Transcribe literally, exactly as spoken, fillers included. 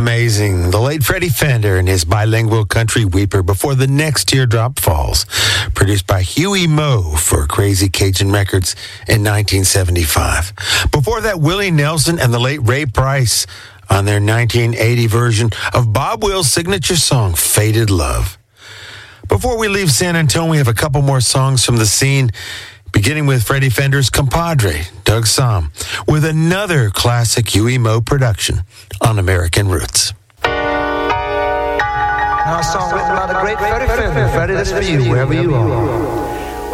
Amazing. The late Freddie Fender and his bilingual country weeper Before the Next Teardrop Falls, produced by Huey Moe for Crazy Cajun Records in nineteen seventy-five. Before that, Willie Nelson and the late Ray Price on their nineteen eighty version of Bob Wills' signature song, Faded Love. Before we leave San Antonio, we have a couple more songs from the scene, beginning with Freddie Fender's compadre, Doug Sahm, with another classic Huey Moe production on American Roots. Now a song written by the great Freddie Fender. Freddie, this is for you, wherever you are.